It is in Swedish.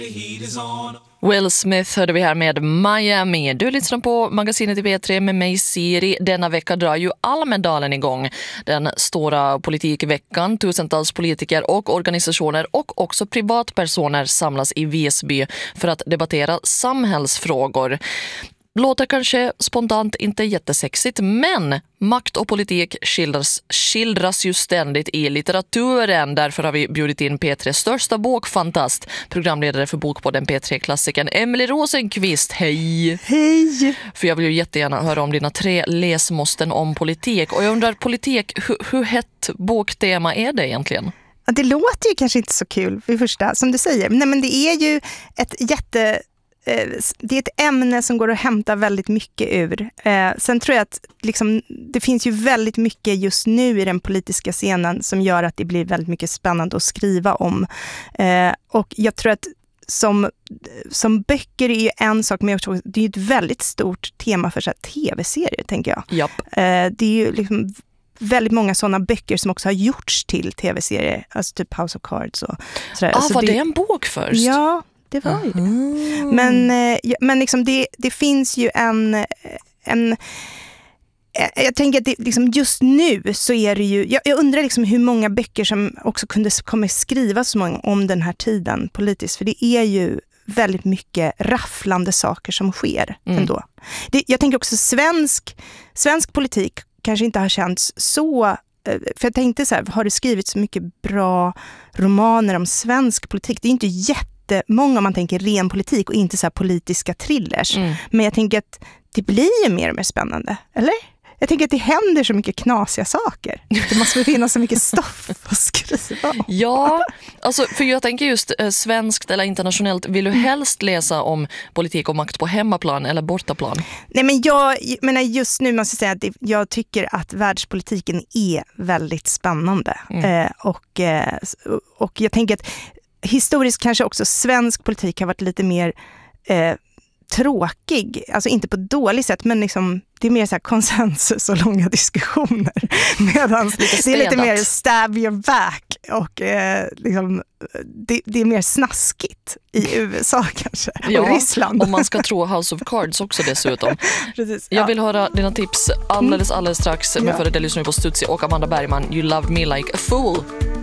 Will Smith hörde vi här med Miami. Du lyssnar på magasinet i P3 med mig Siri. Denna vecka drar ju Almedalen igång. Den stora politikveckan. Tusentals politiker och organisationer och också privatpersoner samlas i Visby för att debattera samhällsfrågor. Låter kanske spontant inte jättesexigt, men makt och politik skildras ju ständigt i litteraturen. Därför har vi bjudit in P3s största bokfantast, programledare för Bokpodden P3-klassikern Emily Rosenqvist. Hej! Hej! För jag vill ju jättegärna höra om dina 3 läsmåsten om politik. Och jag undrar, politik, hur hett boktema är det egentligen? Ja, det låter ju kanske inte så kul för första, som du säger. Nej, men det är ju det är ett ämne som går att hämta väldigt mycket ur. Sen tror jag att liksom, det finns ju väldigt mycket just nu i den politiska scenen som gör att det blir väldigt mycket spännande att skriva om. Och jag tror att som böcker är ju en sak, men det är ju ett väldigt stort tema för så här tv-serier, tänker jag. Japp. Det är ju liksom väldigt många sådana böcker som också har gjorts till tv-serier, alltså typ House of Cards och sådär. Alltså var det en bok först? Ja, det var ju det. Men liksom det finns ju en jag tänker att det, liksom just nu så är det ju, jag undrar liksom hur många böcker som också kommer skrivas så många om den här tiden politiskt, för det är ju väldigt mycket rafflande saker som sker ändå. Jag tänker också svensk politik kanske inte har känts så. För jag tänkte så här, har det skrivits så mycket bra romaner om svensk politik? Det är inte jättemånga om man tänker ren politik och inte så här politiska thrillers. Men jag tänker att det blir ju mer och mer spännande, eller? Jag tänker att det händer så mycket knasiga saker. Det måste väl finnas så mycket stoff att skriva om. Ja, alltså, för jag tänker just svenskt eller internationellt, vill du helst läsa om politik och makt på hemmaplan eller bortaplan? Nej, men jag menar just nu måste jag säga att jag tycker att världspolitiken är väldigt spännande. Och jag tänker att historiskt kanske också svensk politik har varit lite mer tråkig, alltså inte på ett dåligt sätt, men liksom, det är mer så här konsensus och långa diskussioner, medan det är lite mer stab your back och liksom, det är mer snaskigt i USA kanske, och Ryssland. Om man ska tro House of Cards också dessutom. Precis, jag vill höra dina tips alldeles strax, men före det lyssnar vi på Stutzi och Amanda Bergman, You Loved Me Like a Fool.